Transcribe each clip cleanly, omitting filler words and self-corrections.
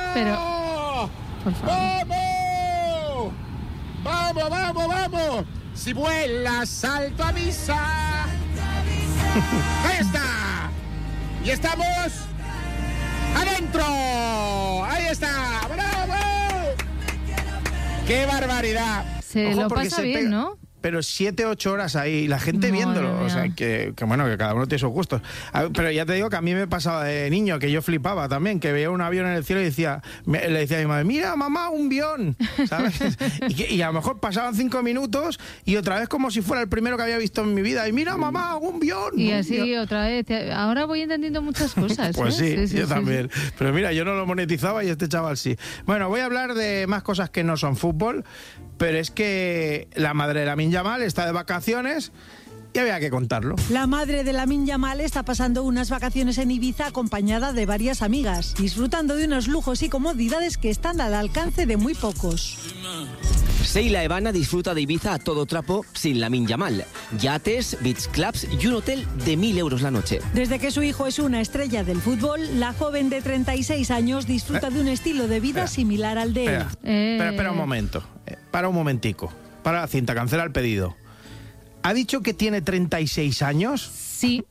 Pero, por favor. ¡Vamos! ¡Vamos! Si vuelas, salto a misa. ¡Ahí está! ¡Y estamos adentro! ¡Ahí está! ¡Bravo! ¡Qué barbaridad! Se lo pasa bien, ¿no? Pero 7-8 horas ahí, la gente viéndolo. O sea, que bueno, que cada uno tiene sus gustos. Pero ya te digo que a mí me pasaba de niño, que yo flipaba también, que veía un avión en el cielo y le decía a mi madre, mira, mamá, un avión, ¿sabes? y a lo mejor pasaban 5 minutos y otra vez como si fuera el primero que había visto en mi vida. Y mira, mamá, un avión. Y así otra vez. Ahora voy entendiendo muchas cosas. Pues sí, yo también. Sí. Pero mira, yo no lo monetizaba y este chaval sí. Bueno, voy a hablar de más cosas que no son fútbol, pero es que la madre de Lamine Yamal está de vacaciones y había que contarlo. La madre de Lamine Yamal está pasando unas vacaciones en Ibiza acompañada de varias amigas, disfrutando de unos lujos y comodidades que están al alcance de muy pocos. Sheila Evana disfruta de Ibiza a todo trapo sin Lamine Yamal. Yates, beach clubs y un hotel de 1.000 euros la noche. Desde que su hijo es una estrella del fútbol, la joven de 36 años disfruta de un estilo de vida similar al de él. Espera un momento. Para un momentico. Para la cinta, cancela el pedido. ¿Ha dicho que tiene 36 años? Sí,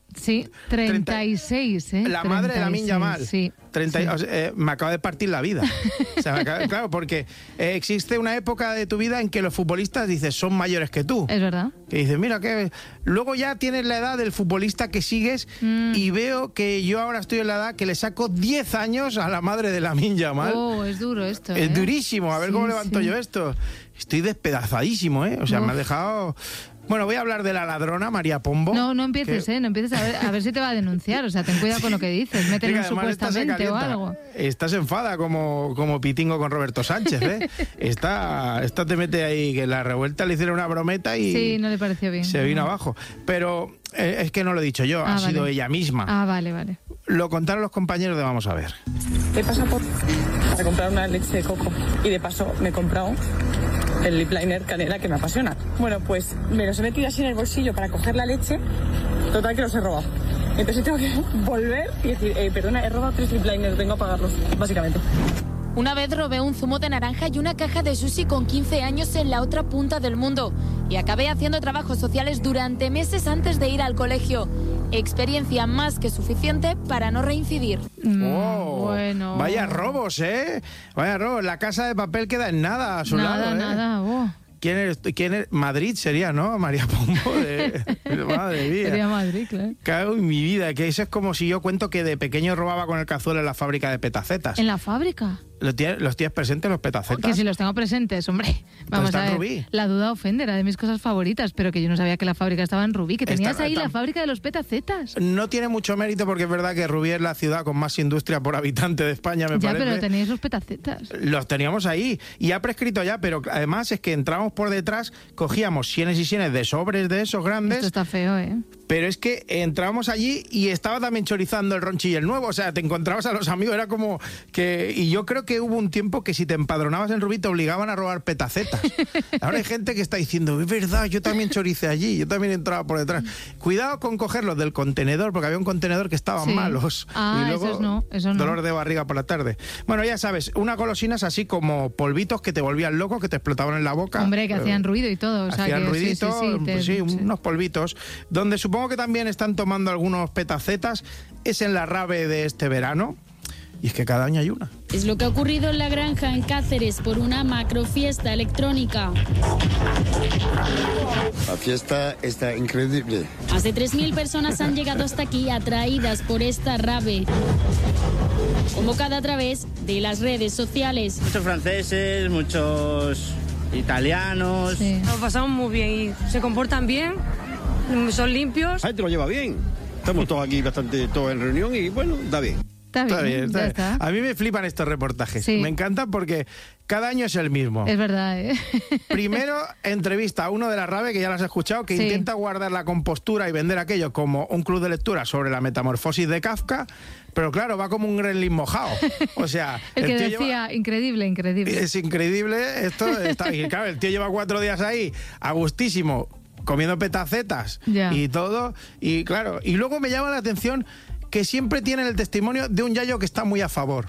36, ¿eh? La madre de Lamine Yamal. Sí. O sea, me acaba de partir la vida. O sea, claro, porque existe una época de tu vida en que los futbolistas, dices, son mayores que tú. Es verdad. Que dices, mira, que luego ya tienes la edad del futbolista que sigues y veo que yo ahora estoy en la edad que le saco 10 años a la madre de Lamine Yamal. Oh, es duro esto, Es durísimo. A ver cómo levanto yo esto. Estoy despedazadísimo, ¿eh? O sea, me ha dejado... Bueno, voy a hablar de la ladrona, María Pombo. No empieces, no empieces a ver si te va a denunciar. O sea, ten cuidado con lo que dices. Mételo supuestamente o algo. Estás enfada como Pitingo con Roberto Sánchez, ¿eh? Esta te mete ahí, que la revuelta le hicieron una brometa y... Sí, no le pareció bien. Se vino abajo. Pero es que no lo he dicho yo, sido ella misma. Vale. Lo contaron los compañeros de Vamos a ver. He pasado para comprar una leche de coco y de paso me he comprado el lip liner canela que me apasiona. Bueno, pues me los he metido así en el bolsillo para coger la leche. Total que los he robado. Entonces tengo que volver y decir, perdona, he robado 3 lip liners, vengo a pagarlos, básicamente. Una vez robé un zumo de naranja y una caja de sushi con 15 años en la otra punta del mundo. Y acabé haciendo trabajos sociales durante meses antes de ir al colegio. Experiencia más que suficiente para no reincidir. Bueno. Vaya robos, ¿eh? Vaya robos. La Casa de Papel queda en nada a su lado, ¿eh? Nada. ¿Quién es? Madrid sería, ¿no? María Pombo. Madre mía. Sería Madrid, claro. Cago en mi vida, que eso es como si yo cuento que de pequeño robaba con el cazuelo en la fábrica de petacetas. ¿En la fábrica? ¿Los tienes presentes los petacetas? Que si los tengo presentes, hombre. Vamos a ver. Rubí. La duda ofende, era de mis cosas favoritas, pero que yo no sabía que la fábrica estaba en Rubí, que tenías ahí la fábrica de los petacetas. No tiene mucho mérito porque es verdad que Rubí es la ciudad con más industria por habitante de España, me parece. Ya, pero tenéis los petacetas. Los teníamos ahí y ha prescrito ya, pero además es que entramos por detrás, cogíamos sienes y sienes de sobres de esos grandes. Esto está feo, ¿eh? Pero es que entramos allí y estaba también chorizando el Ronchi y el Nuevo, o sea, te encontrabas a los amigos, era como que... Y yo creo que hubo un tiempo que si te empadronabas en Rubí te obligaban a robar petacetas. Ahora hay gente que está diciendo, es verdad, yo también choricé allí, yo también entraba por detrás. Cuidado con cogerlos del contenedor, porque había un contenedor que estaban malos. Y luego eso no. Dolor de barriga por la tarde. Bueno, ya sabes, unas golosinas así como polvitos que te volvían loco, que te explotaban en la boca. Hombre, que hacían ruido y todo. O sea, hacían que ruidito, unos polvitos, donde supongo que también están tomando algunos petacetas, es en la rave de este verano, y es que cada año hay una. Es lo que ha ocurrido en La Granja, en Cáceres, por una macrofiesta electrónica. La fiesta está increíble. Más de 3.000 personas han llegado hasta aquí atraídas por esta rave, convocada a través de las redes sociales. Muchos franceses, muchos italianos. Sí. Nos pasamos muy bien y se comportan bien, son limpios. La gente lo lleva bien. Estamos todos aquí bastante todos en reunión y bueno, da bien. Está bien. A mí me flipan estos reportajes. Sí. Me encantan porque cada año es el mismo. Es verdad, ¿eh? Primero entrevista a uno de la RAVE, que ya lo has escuchado, que intenta guardar la compostura y vender aquello como un club de lectura sobre la metamorfosis de Kafka, pero claro, va como un gremlin mojado. O sea, el que decía, increíble. Es increíble, esto está bien. Claro, el tío lleva 4 días ahí, a gustísimo, comiendo petacetas y todo, y claro, y luego me llama la atención que siempre tienen el testimonio de un yayo que está muy a favor.